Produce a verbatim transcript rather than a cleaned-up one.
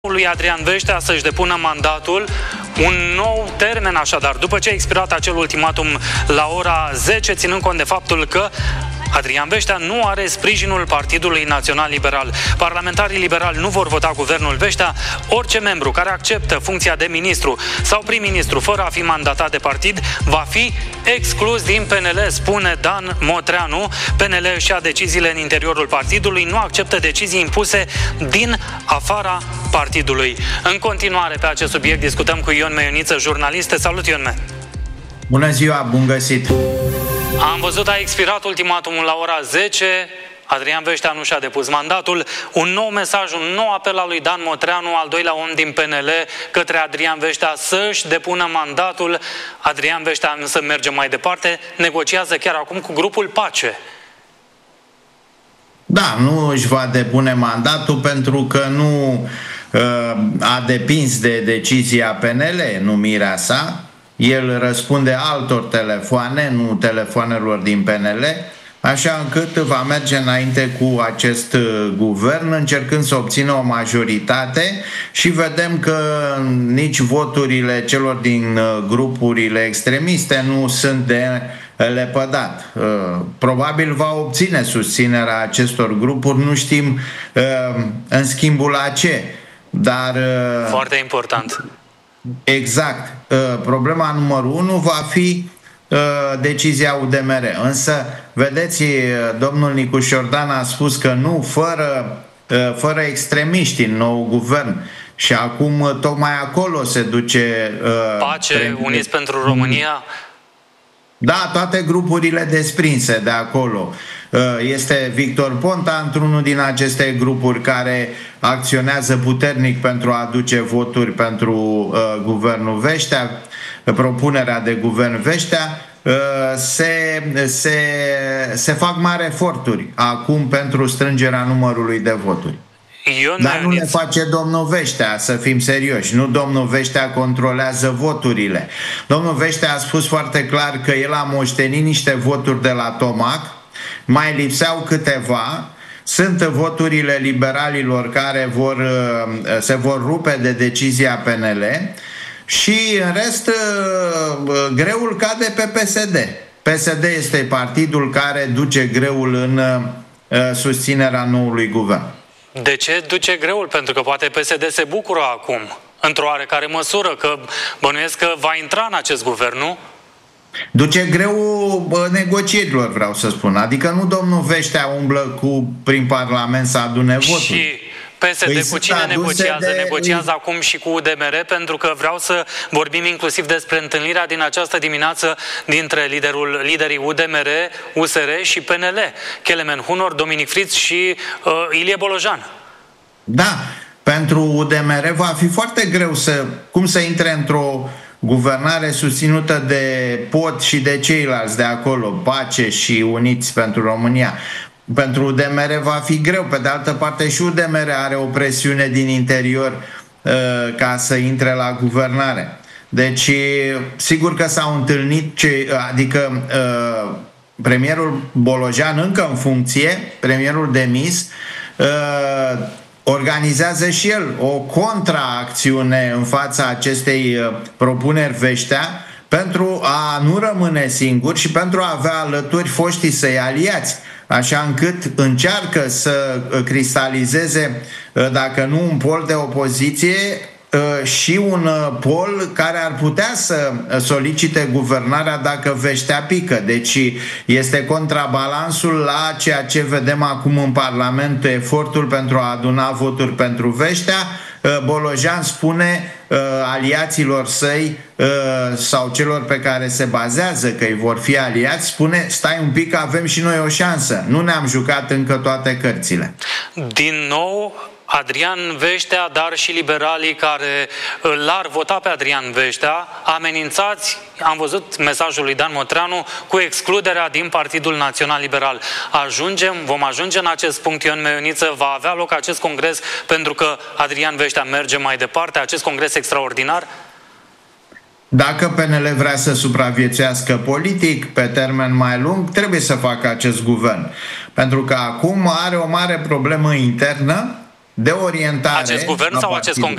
lui Adrian Veștea să-și depună mandatul, un nou termen așadar, după ce a expirat acel ultimatum la ora zece, ținând cont de faptul că Adrian Veștea nu are sprijinul Partidului Național Liberal. Parlamentarii liberali nu vor vota guvernul Veștea. Orice membru care acceptă funcția de ministru sau prim-ministru fără a fi mandatat de partid va fi exclus din P N L, spune Dan Motreanu. P N L își ia deciziile în interiorul partidului, nu acceptă decizii impuse din afara partidului. În continuare pe acest subiect discutăm cu Ion Meioniță, jurnalist. Salut, Ion. Bună ziua, bun găsit! Am văzut, a expirat ultimatumul la ora zece, Adrian Veștea nu și-a depus mandatul, un nou mesaj, un nou apel al lui Dan Motreanu, al doilea om din P N L, către Adrian Veștea să-și depună mandatul. Adrian Veștea însă merge mai departe, negociază chiar acum cu grupul Pace. Da, nu își va depune mandatul pentru că nu uh, a depins de decizia P N L, numirea sa. El răspunde altor telefoane, nu telefoanelor din P N L, așa încât va merge înainte cu acest guvern, încercând să obțină o majoritate, și vedem că nici voturile celor din grupurile extremiste nu sunt de lepădat. Probabil va obține susținerea acestor grupuri, nu știm în schimbul la ce, dar... Foarte important. Exact. Problema numărul unu va fi decizia U D M R. Însă, vedeți, domnul Nicu Șordan a spus că nu, fără, fără extremiști în nou guvern. Și acum tocmai acolo se duce... Pace, Uniți pentru România... Da, toate grupurile desprinse de acolo. Este Victor Ponta într-unul din aceste grupuri care acționează puternic pentru a aduce voturi pentru uh, guvernul Veștea, propunerea de guvern Veștea. Uh, se, se, se fac mari eforturi acum pentru strângerea numărului de voturi. Ion Dar nu Meioniță. le face domnul Veștea, să fim serioși. Nu domnul Veștea controlează voturile. Domnul Veștea a spus foarte clar că el a moștenit niște voturi de la Tomac, mai lipseau câteva. Sunt voturile liberalilor care vor, se vor rupe de decizia P N L și în rest greul cade pe P S D. P S D este partidul care duce greul în susținerea noului guvern. De ce duce greul? Pentru că poate P S D se bucură acum, într-o oarecare măsură, că bănuiesc că va intra în acest guvern, nu? Duce greu negocierilor, vreau să spun. Adică nu domnul Veștea umblă cu, prin Parlament să adune voturi. Și P S D cu cine negociază? De... Negociază acum și cu U D M R, pentru că vreau să vorbim inclusiv despre întâlnirea din această dimineață dintre liderul, liderii U D M R, U S R și P N L. Kelemen Hunor, Dominic Fritz și uh, Ilie Bolojan. Da, pentru U D M R va fi foarte greu să, cum să intre într-o guvernare susținută de P O T și de ceilalți de acolo, Pace și Uniți pentru România. Pentru U D M R va fi greu. Pe de altă parte și U D M R are o presiune din interior uh, ca să intre la guvernare. Deci sigur că s-au întâlnit ce, adică uh, premierul Bolojan încă în funcție, premierul demis, uh, organizează și el o contraacțiune în fața acestei uh, propuneri Veștea, pentru a nu rămâne singur și pentru a avea alături foștii săi aliați, așa încât încearcă să cristalizeze, dacă nu un pol de opoziție, și un pol care ar putea să solicite guvernarea dacă Veștea pică. Deci este contrabalansul la ceea ce vedem acum în Parlament, efortul pentru a aduna voturi pentru Veștea. Bolojan spune aliaților săi sau celor pe care se bazează că îi vor fi aliați, spune: stai un pic, avem și noi o șansă, nu ne-am jucat încă toate cărțile. Din nou Adrian Veștea, dar și liberalii care l-ar vota pe Adrian Veștea, amenințați, am văzut mesajul lui Dan Motreanu, cu excluderea din Partidul Național Liberal. Ajungem, vom ajunge în acest punct, Ion Meioniță, va avea loc acest congres pentru că Adrian Veștea merge mai departe, acest congres extraordinar? Dacă P N L vrea să supraviețuiască politic pe termen mai lung, trebuie să facă acest guvern. Pentru că acum are o mare problemă internă de orientare. Acest guvern sau acest congres?